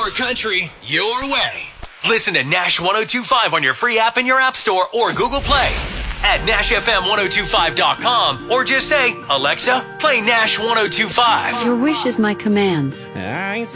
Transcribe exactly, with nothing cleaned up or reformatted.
Your country, your way. Listen to Nash one oh two five on your free app in your App Store or Google Play. At Nash F M ten twenty-five dot com or just say, Alexa, play Nash one oh two five. Your wish is my command. I ain't